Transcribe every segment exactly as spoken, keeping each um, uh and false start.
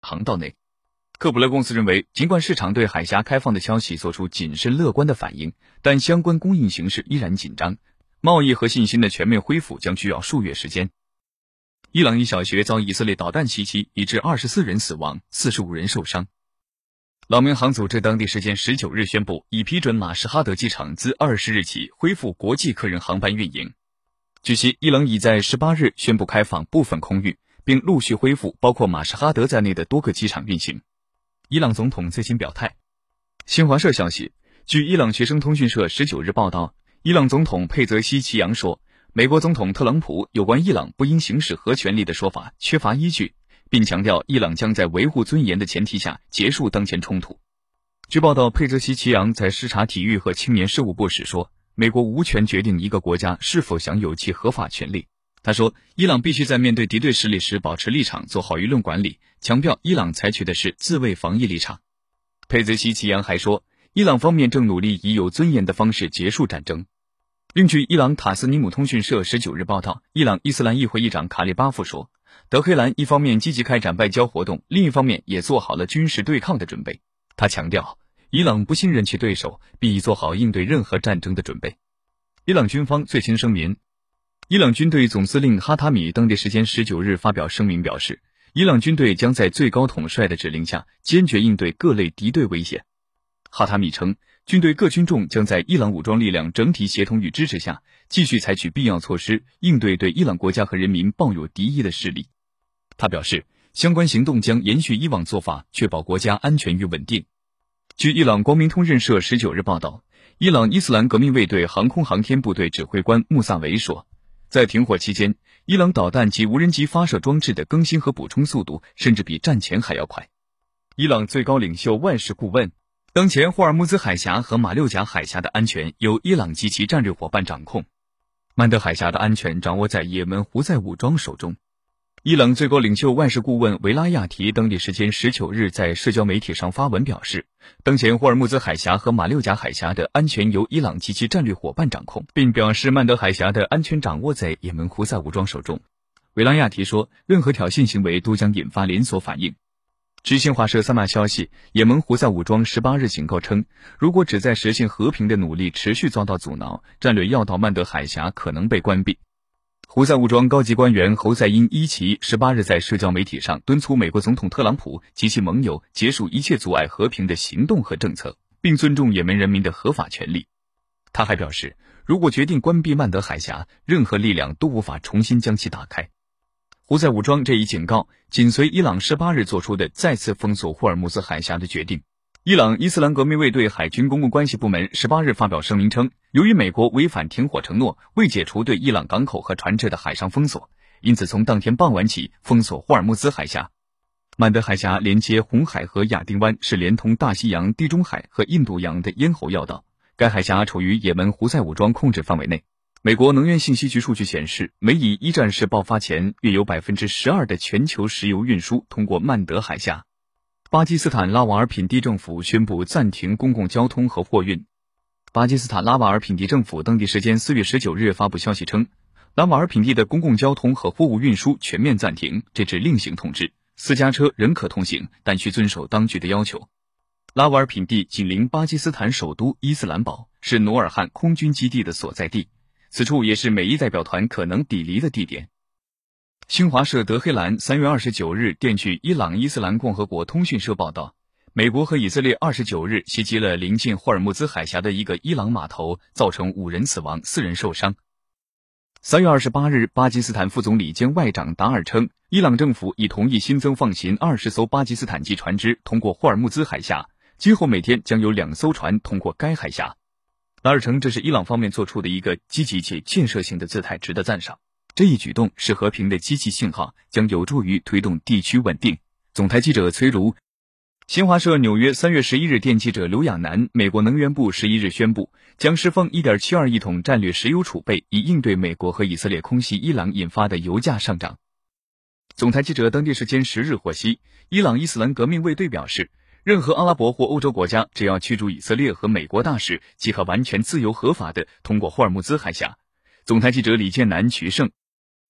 航道内。科普勒公司认为，尽管市场对海峡开放的消息做出谨慎乐观的反应，但相关供应形势依然紧张，贸易和信心的全面恢复将需要数月时间。伊朗一小学遭以色列导弹袭击，已致二十四人死亡，四十五人受伤。老民航组织当地时间十九日宣布，已批准马什哈德机场自二十日起恢复国际客人航班运营。据悉，伊朗已在十八日宣布开放部分空域，并陆续恢复包括马什哈德在内的多个机场运行。伊朗总统最新表态。新华社消息，据伊朗学生通讯社十九日报道，伊朗总统佩泽西奇扬说，美国总统特朗普有关伊朗不应行使核权力的说法缺乏依据，并强调伊朗将在维护尊严的前提下结束当前冲突。据报道，佩泽西奇扬在视察体育和青年事务部时说，美国无权决定一个国家是否享有其合法权利。他说，伊朗必须在面对敌对势力时保持立场，做好舆论管理，强调伊朗采取的是自卫防御立场。佩泽西奇扬还说，伊朗方面正努力以有尊严的方式结束战争。另据伊朗塔斯尼姆通讯社十九日报道，伊朗伊斯兰议会议长卡利巴夫说，德黑兰一方面积极开展外交活动，另一方面也做好了军事对抗的准备。他强调，伊朗不信任其对手，并已做好应对任何战争的准备。伊朗军方最新声明，伊朗军队总司令哈塔米当地时间十九日发表声明表示，伊朗军队将在最高统帅的指令下坚决应对各类敌对威胁。哈塔米称，军队各军种将在伊朗武装力量整体协同与支持下，继续采取必要措施，应对对伊朗国家和人民抱有敌意的势力。他表示，相关行动将延续以往做法，确保国家安全与稳定。据伊朗光明通讯社十九日报道，伊朗伊斯兰革命卫队航空航天部队指挥官穆萨维说，在停火期间，伊朗导弹及无人机发射装置的更新和补充速度甚至比战前还要快。伊朗最高领袖万事顾问，当前霍尔木兹海峡和马六甲海峡的安全由伊朗及其战略伙伴掌控，曼德海峡的安全掌握在也门胡塞武装手中。伊朗最高领袖万事顾问维拉亚提当地时间十九日在社交媒体上发文表示，当前霍尔木兹海峡和马六甲海峡的安全由伊朗及其战略伙伴掌控，并表示曼德海峡的安全掌握在也门胡塞武装手中。维拉亚提说，任何挑衅行为都将引发连锁反应。据新华社三马消息，也门胡塞武装十八日警告称，如果旨在实现和平的努力持续遭到阻挠，战略要道曼德海峡可能被关闭。胡塞武装高级官员侯赛因伊奇十八日在社交媒体上敦促美国总统特朗普及其盟友结束一切阻碍和平的行动和政策，并尊重也门人民的合法权利。他还表示，如果决定关闭曼德海峡，任何力量都无法重新将其打开。胡塞武装这一警告紧随伊朗十八日做出的再次封锁霍尔木兹海峡的决定。伊朗伊斯兰革命卫队海军公共关系部门十八日发表声明称，由于美国违反停火承诺，未解除对伊朗港口和船只的海上封锁，因此从当天傍晚起封锁霍尔木兹海峡。曼德海峡连接红海和亚丁湾，是连通大西洋、地中海和印度洋的咽喉要道。该海峡处于也门胡塞武装控制范围内。美国能源信息局数据显示，美以一战事爆发前约有 百分之十二 的全球石油运输通过曼德海峡。巴基斯坦拉瓦尔品地政府宣布暂停公共交通和货运。巴基斯坦拉瓦尔品地政府当地时间四月十九日发布消息称，拉瓦尔品地的公共交通和货物运输全面暂停，这是另行通知，私家车仍可通行，但需遵守当局的要求。拉瓦尔品地紧邻巴基斯坦首都伊斯兰堡，是努尔汗空军基地的所在地，此处也是美伊代表团可能抵离的地点。新华社德黑兰三月二十九日电据伊朗伊斯兰共和国通讯社报道，美国和以色列二十九日袭击了临近霍尔木兹海峡的一个伊朗码头，造成五人死亡，四人受伤。三月二十八日，巴基斯坦副总理兼外长达尔称，伊朗政府已同意新增放行二十艘巴基斯坦籍船只通过霍尔木兹海峡，今后每天将有两艘船通过该海峡。达尔称，这是伊朗方面做出的一个积极且建设性的姿态，值得赞赏。这一举动是和平的积极信号，将有助于推动地区稳定。总台记者崔如。新华社纽约三月十一日电记者刘亚楠，美国能源部十一日宣布，将释放 一点七二亿桶战略石油储备，以应对美国和以色列空袭伊朗引发的油价上涨。总台记者当地时间十日获悉，伊朗伊斯兰革命卫队表示，任何阿拉伯或欧洲国家只要驱逐以色列和美国大使，即可完全自由合法地通过霍尔木兹海峡。总台记者李建南、瞿胜。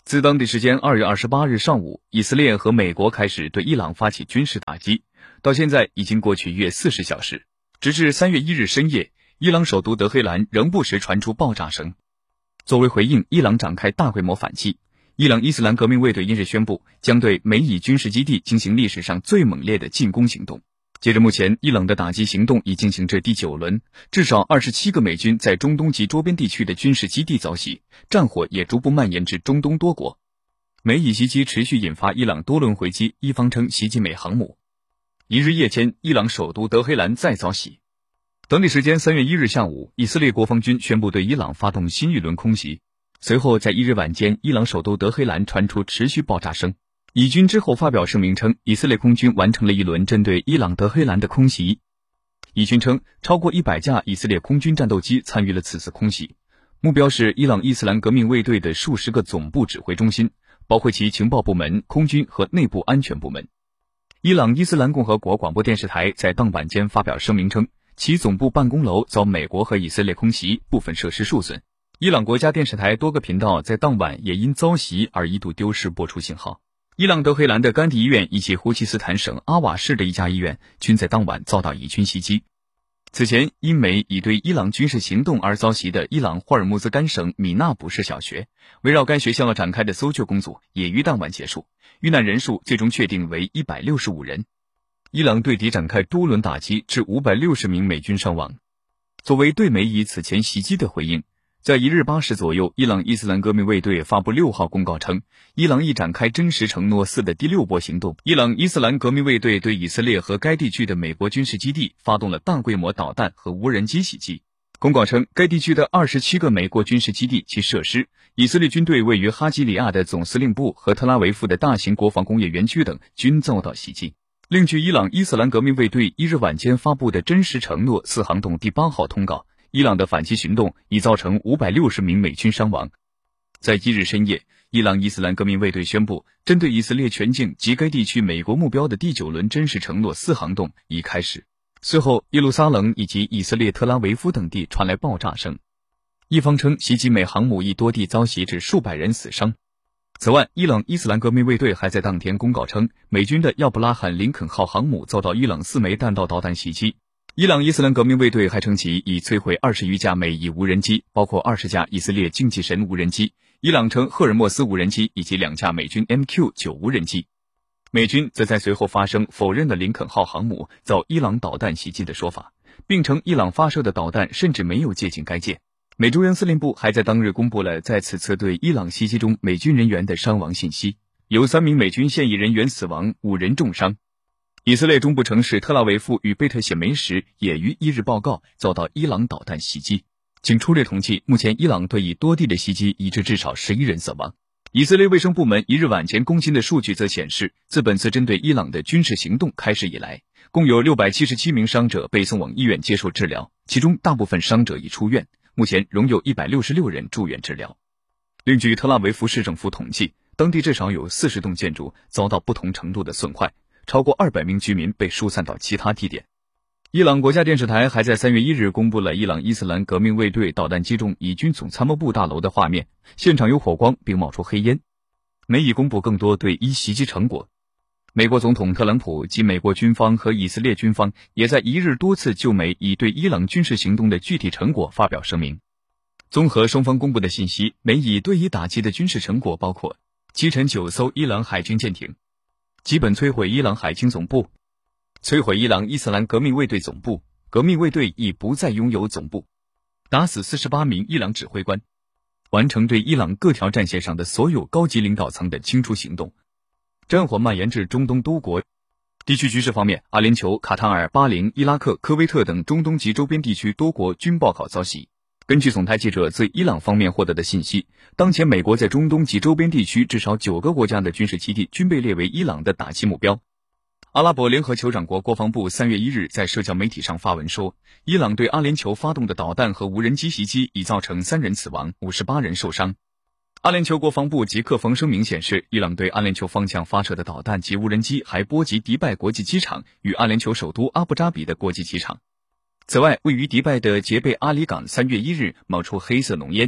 自当地时间二月二十八日上午，以色列和美国开始对伊朗发起军事打击，到现在已经过去约四十小时，直至三月一日深夜，伊朗首都德黑兰仍不时传出爆炸声。作为回应，伊朗展开大规模反击。伊朗伊斯兰革命卫队因日宣布，将对美以军事基地进行历史上最猛烈的进攻行动。截至目前，伊朗的打击行动已进行至第九轮，至少二十七个美军在中东及周边地区的军事基地遭袭，战火也逐步蔓延至中东多国。美以袭击持续引发伊朗多轮回击，伊方称袭击美航母。一日夜间，伊朗首都德黑兰再遭袭。当地时间三月一日下午，以色列国防军宣布对伊朗发动新一轮空袭。随后在一日晚间，伊朗首都德黑兰传出持续爆炸声。以军之后发表声明称，以色列空军完成了一轮针对伊朗德黑兰的空袭。以军称，超过一百架以色列空军战斗机参与了此次空袭，目标是伊朗伊斯兰革命卫队的数十个总部指挥中心，包括其情报部门、空军和内部安全部门。伊朗伊斯兰共和国广播电视台在当晚间发表声明称，其总部办公楼遭美国和以色列空袭，部分设施受损。伊朗国家电视台多个频道在当晚也因遭袭而一度丢失播出信号。伊朗德黑兰的甘地医院以及胡奇斯坦省阿瓦市的一家医院均在当晚遭到以军袭击。此前，因美已对伊朗军事行动而遭袭的伊朗霍尔木兹干省米纳卜市小学，围绕该学校展开的搜救工作也于当晚结束，遇难人数最终确定为一百六十五人。伊朗对敌展开多轮打击，致五百六十名美军伤亡。作为对美以此前袭击的回应，在一日八时左右，伊朗伊斯兰革命卫队发布六号公告称，伊朗已展开真实承诺四的第六波行动。伊朗伊斯兰革命卫队对以色列和该地区的美国军事基地发动了大规模导弹和无人机袭击。公告称，该地区的二十七个美国军事基地及设施、以色列军队位于哈基里亚的总司令部和特拉维夫的大型国防工业园区等均遭到袭击。另据伊朗伊斯兰革命卫队一日晚间发布的真实承诺四行动第八号通告，伊朗的反击行动已造成五百六十名美军伤亡。在一日深夜，伊朗伊斯兰革命卫队宣布，针对以色列全境及该地区美国目标的第九轮真实承诺四行动已开始。随后，耶路撒冷以及以色列特拉维夫等地传来爆炸声。伊方称，袭击美航母亦多地遭袭，致数百人死伤。此外，伊朗伊斯兰革命卫队还在当天公告称，美军的亚布拉罕林肯号航母遭到伊朗四枚弹道导弹袭击。伊朗伊斯兰革命卫队还称其已摧毁二十余架美伊无人机，包括二十架以色列竞技神无人机，伊朗称赫尔墨斯无人机以及两架美军 M Q 九 无人机。美军则在随后发声否认了林肯号航母遭伊朗导弹袭击的说法，并称伊朗发射的导弹甚至没有接近该舰。美中央司令部还在当日公布了在此次对伊朗袭击中美军人员的伤亡信息，有三名美军现役人员死亡，五人重伤。以色列中部城市特拉维夫与贝特谢梅什也于一日报告遭到伊朗导弹袭击。经粗略统计，目前伊朗对以多地的袭击已致至少十一人死亡。以色列卫生部门一日晚间更新的数据则显示，自本次针对伊朗的军事行动开始以来，共有六百七十七名伤者被送往医院接受治疗，其中大部分伤者已出院，目前仍有一百六十六人住院治疗。另据特拉维夫市政府统计，当地至少有四十栋建筑遭到不同程度的损坏，超过二百名居民被疏散到其他地点。伊朗国家电视台还在三月一日公布了伊朗伊斯兰革命卫队导弹击中以军总参谋部大楼的画面，现场有火光并冒出黑烟。美已公布更多对伊袭击成果。美国总统特朗普及美国军方和以色列军方也在一日多次就美已对伊朗军事行动的具体成果发表声明。综合双方公布的信息，美以对伊打击的军事成果包括击沉九艘伊朗海军舰艇，基本摧毁伊朗海军总部，摧毁伊朗伊斯兰革命卫队总部，革命卫队已不再拥有总部，打死四十八名伊朗指挥官，完成对伊朗各条战线上的所有高级领导层的清除行动。战火蔓延至中东多国。地区局势方面，阿联酋、卡塔尔、巴林、伊拉克、科威特等中东及周边地区多国均报考遭袭。根据总台记者自伊朗方面获得的信息，当前美国在中东及周边地区至少九个国家的军事基地均被列为伊朗的打击目标。阿拉伯联合酋长国国防部三月一日在社交媒体上发文说，伊朗对阿联酋发动的导弹和无人机袭击已造成三人死亡，五十八人受伤。阿联酋国防部及克冯声明显示，伊朗对阿联酋方向发射的导弹及无人机还波及迪拜国际机场与阿联酋首都阿布扎比的国际机场。此外，位于迪拜的杰贝阿里港三月一日冒出黑色浓烟，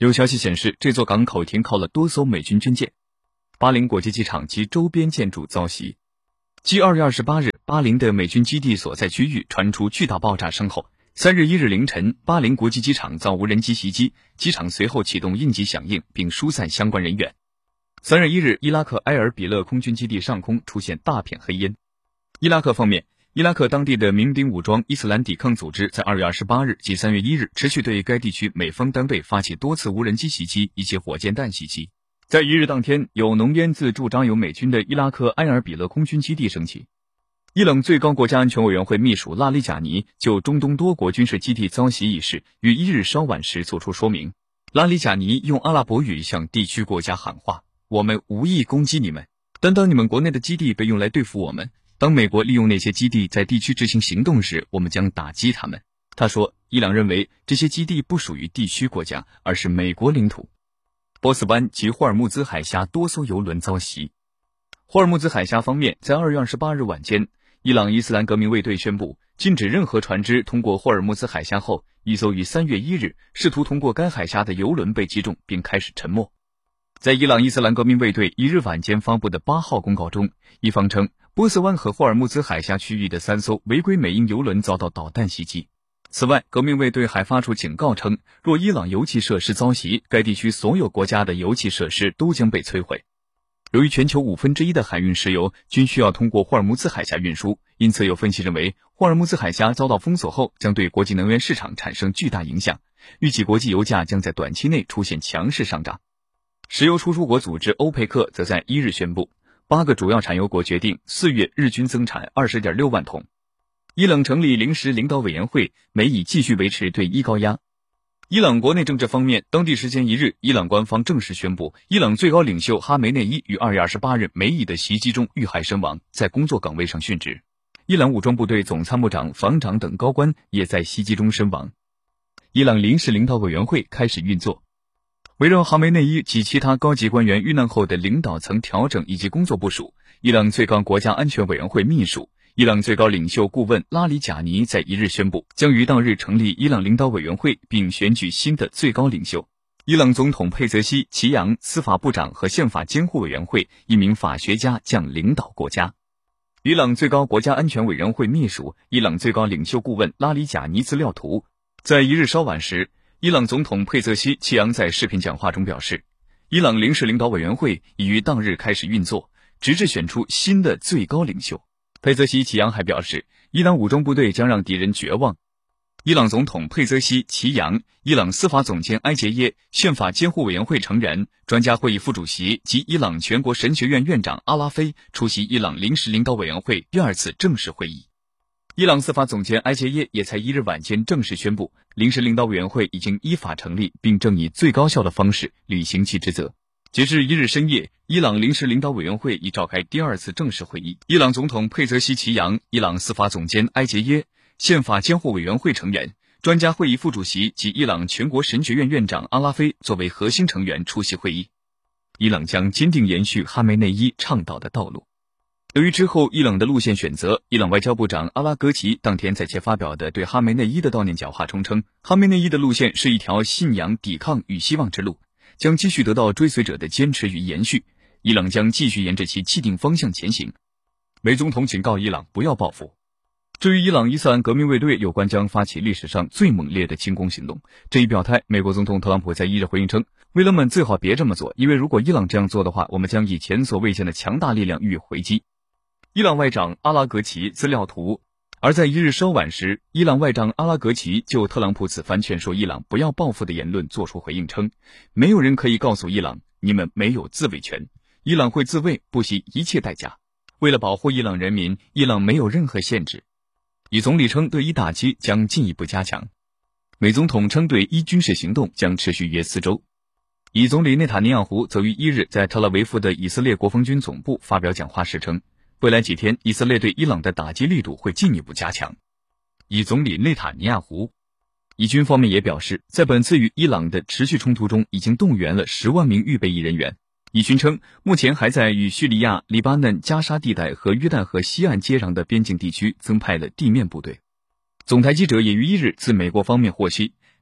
有消息显示，这座港口停靠了多艘美军军舰。巴林国际机场及周边建筑遭袭。继二月二十八日巴林的美军基地所在区域传出巨大爆炸声后，三日一日凌晨，巴林国际机场遭无人机袭击，机场随后启动应急响应并疏散相关人员。三日一日，伊拉克埃尔比勒空军基地上空出现大片黑烟。伊拉克方面，伊拉克当地的民兵武装伊斯兰抵抗组织在二月二十八日及三月一日持续对该地区美方单位发起多次无人机袭击以及火箭弹袭击。在一日当天，有浓烟自驻扎有美军的伊拉克埃尔比勒空军基地升起。伊朗最高国家安全委员会秘书拉里贾尼就中东多国军事基地遭袭一事于一日稍晚时作出说明。拉里贾尼用阿拉伯语向地区国家喊话：我们无意攻击你们，但当你们国内的基地被用来对付我们，当美国利用那些基地在地区执行行动时，我们将打击他们。他说，伊朗认为这些基地不属于地区国家，而是美国领土。波斯湾及霍尔木兹海峡多艘油轮遭袭。霍尔木兹海峡方面，在二月二十八日晚间，伊朗伊斯兰革命卫队宣布禁止任何船只通过霍尔木兹海峡后，一艘于三月一日试图通过该海峡的油轮被击中并开始沉没。在伊朗伊斯兰革命卫队一日晚间发布的八号公告中，一方称波斯湾和霍尔木兹海峡区域的三艘违规美英油轮遭到导弹袭击。此外，革命卫队还发出警告称，若伊朗油气设施遭袭，该地区所有国家的油气设施都将被摧毁。由于全球五分之一的海运石油均需要通过霍尔木兹海峡运输，因此有分析认为，霍尔木兹海峡遭到封锁后将对国际能源市场产生巨大影响，预计国际油价将在短期内出现强势上涨。石油输出国组织欧佩克则在一日宣布，八个主要产油国决定四月日均增产 二十点六万桶。伊朗成立临时领导委员会，美以继续维持对伊高压。伊朗国内政治方面，当地时间一日，伊朗官方正式宣布，伊朗最高领袖哈梅内伊于二月二十八日美以的袭击中遇害身亡，在工作岗位上殉职。伊朗武装部队总参谋长、防长等高官也在袭击中身亡。伊朗临时领导委员会开始运作。围绕哈梅内伊及其他高级官员遇难后的领导层调整以及工作部署，伊朗最高国家安全委员会秘书、伊朗最高领袖顾问拉里贾尼在一日宣布，将于当日成立伊朗领导委员会并选举新的最高领袖。伊朗总统佩泽西齐扬、司法部长和宪法监护委员会一名法学家将领导国家。伊朗最高国家安全委员会秘书、伊朗最高领袖顾问拉里贾尼资料图。在一日稍晚时，伊朗总统佩泽西齐扬在视频讲话中表示，伊朗临时领导委员会已于当日开始运作，直至选出新的最高领袖。佩泽西齐扬还表示，伊朗武装部队将让敌人绝望。伊朗总统佩泽西齐扬、伊朗司法总监埃杰耶、宪法监护委员会成员、专家会议副主席及伊朗全国神学院院长阿拉菲出席伊朗临时领导委员会第二次正式会议。伊朗司法总监埃杰耶也在一日晚间正式宣布，临时领导委员会已经依法成立，并正以最高效的方式履行其职责。截至一日深夜，伊朗临时领导委员会已召开第二次正式会议。伊朗总统佩泽西齐扬、伊朗司法总监埃杰耶、宪法监护委员会成员、专家会议副主席及伊朗全国神学院院长阿拉菲作为核心成员出席会议。伊朗将坚定延续哈梅内伊倡导的道路。由于之后伊朗的路线选择，伊朗外交部长阿拉格齐当天在其发表的对哈梅内伊的悼念讲话中称，哈梅内伊的路线是一条信仰、抵抗与希望之路，将继续得到追随者的坚持与延续，伊朗将继续沿着其既定方向前行。美总统警告伊朗不要报复。至于伊朗伊斯兰革命卫队有关将发起历史上最猛烈的进攻行动，这一表态，美国总统特朗普在一日回应称，为了们最好别这么做，因为如果伊朗这样做的话，我们将以前所未见的强大力量予以回击。伊朗外长阿拉格齐资料图。而在一日稍晚时，伊朗外长阿拉格齐就特朗普此番劝说伊朗不要报复的言论作出回应称，没有人可以告诉伊朗，你们没有自卫权，伊朗会自卫，不惜一切代价。为了保护伊朗人民，伊朗没有任何限制。以总理称对伊打击将进一步加强。美总统称对伊军事行动将持续约四周。以总理内塔尼亚胡则于一日在特拉维夫的以色列国防军总部发表讲话时称，未来几天以色列对伊朗的打击力度会进一步加强。以总理内塔尼亚胡。以军方面也表示，在本次与伊朗的持续冲突中已经动员了十万名预备役人员。以军称，目前还在与叙利亚、黎巴嫩、加沙地带和约旦河西岸接壤的边境地区增派了地面部队。总台记者也于一日自美国方面获悉，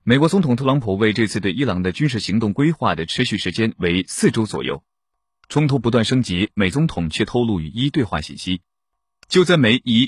美国总统特朗普为这次对伊朗的军事行动规划的持续时间为四周左右。冲突不断升级，美总统却透露与伊对话信息。就在美以